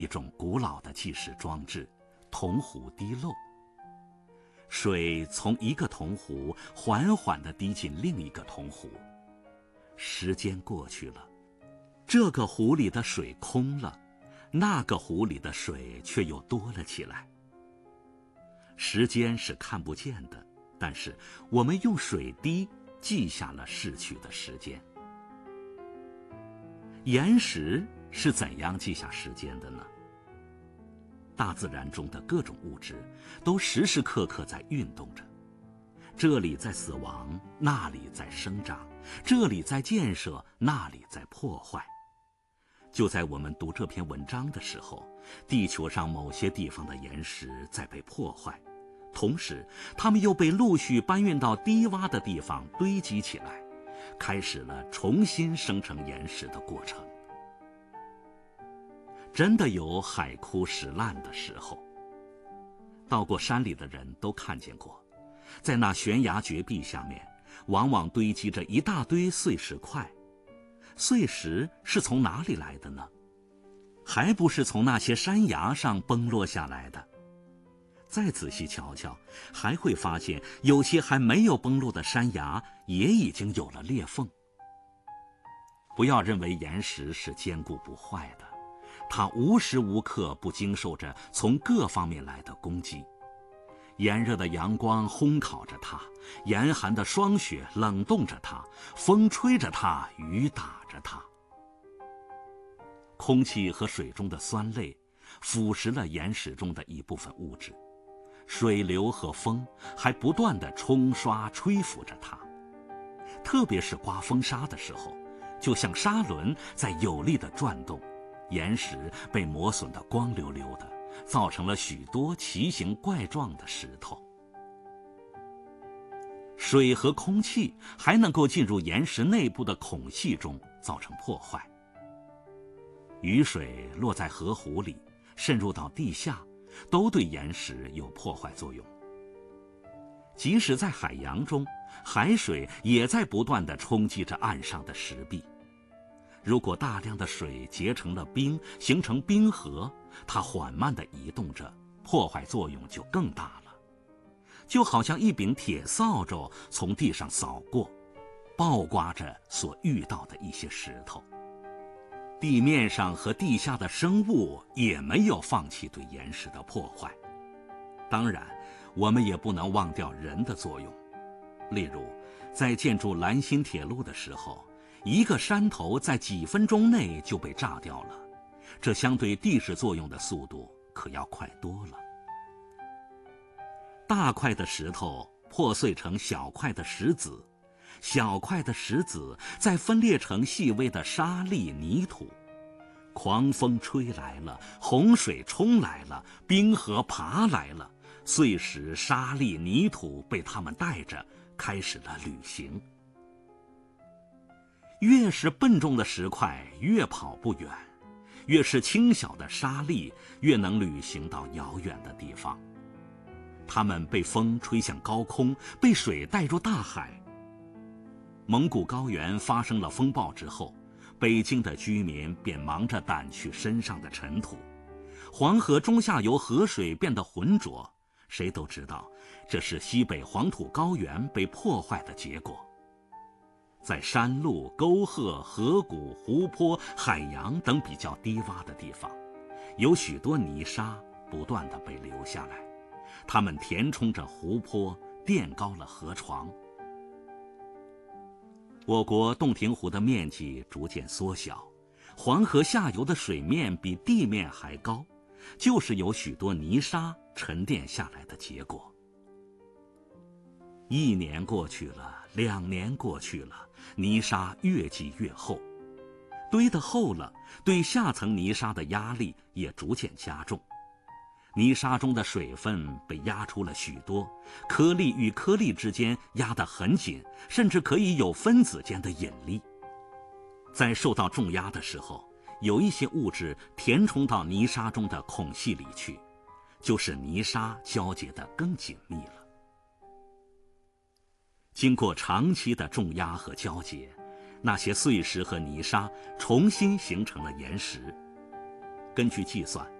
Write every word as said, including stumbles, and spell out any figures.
一种古老的计时装置——铜壶滴漏。水从一个铜壶缓缓地滴进另一个铜壶。时间过去了，这个壶里的水空了，那个壶里的水却又多了起来。时间是看不见的，但是我们用水滴记下了逝去的时间。岩石是怎样记下时间的呢？大自然中的各种物质都时时刻刻在运动着，这里在死亡，那里在生长，这里在建设，那里在破坏。就在我们读这篇文章的时候，地球上某些地方的岩石在被破坏，同时它们又被陆续搬运到低洼的地方堆积起来，开始了重新生成岩石的过程。真的有海枯石烂的时候。到过山里的人都看见过，在那悬崖绝壁下面，往往堆积着一大堆碎石块。碎石是从哪里来的呢？还不是从那些山崖上崩落下来的。再仔细瞧瞧，还会发现有些还没有崩落的山崖也已经有了裂缝。不要认为岩石是坚固不坏的，它无时无刻不经受着从各方面来的攻击。炎热的阳光烘烤着它，严寒的霜雪冷冻着它，风吹着它，雨打着它。空气和水中的酸类腐蚀了岩石中的一部分物质，水流和风还不断地冲刷吹拂着它。特别是刮风沙的时候，就像沙轮在有力地转动，岩石被磨损得光溜溜的，造成了许多奇形怪状的石头。水和空气还能够进入岩石内部的孔隙中，造成破坏。雨水落在河湖里，渗入到地下，都对岩石有破坏作用。即使在海洋中，海水也在不断地冲击着岸上的石壁。如果大量的水结成了冰，形成冰河，它缓慢地移动着，破坏作用就更大了。就好像一柄铁扫帚从地上扫过，爆刮着所遇到的一些石头。地面上和地下的生物也没有放弃对岩石的破坏。当然，我们也不能忘掉人的作用。例如，在建筑兰新铁路的时候，一个山头在几分钟内就被炸掉了，这相对地势作用的速度可要快多了。大块的石头破碎成小块的石子，小块的石子再分裂成细微的沙砾泥土。狂风吹来了，洪水冲来了，冰河爬来了，碎石、沙砾、泥土被它们带着，开始了旅行。越是笨重的石块，越跑不远；越是轻小的沙砾，越能旅行到遥远的地方。它们被风吹向高空，被水带入大海。蒙古高原发生了风暴之后，北京的居民便忙着掸去身上的尘土。黄河中下游河水变得浑浊，谁都知道这是西北黄土高原被破坏的结果。在山路、沟壑、河谷、湖泊、海洋等比较低洼的地方，有许多泥沙不断地被流下来，它们填充着湖泊，垫高了河床。我国洞庭湖的面积逐渐缩小，黄河下游的水面比地面还高，就是有许多泥沙沉淀下来的结果。一年过去了，两年过去了，泥沙越积越厚，堆得厚了，对下层泥沙的压力也逐渐加重。泥沙中的水分被压出了许多，颗粒与颗粒之间压得很紧，甚至可以有分子间的引力。在受到重压的时候，有一些物质填充到泥沙中的孔隙里去，就使泥沙交结得更紧密了。经过长期的重压和交结，那些碎石和泥沙重新形成了岩石。 根据计算，